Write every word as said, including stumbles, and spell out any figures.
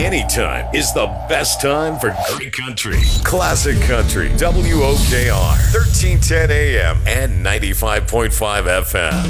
Anytime is the best time for great country. Classic Country, W O K R, thirteen ten A M and ninety-five point five F M.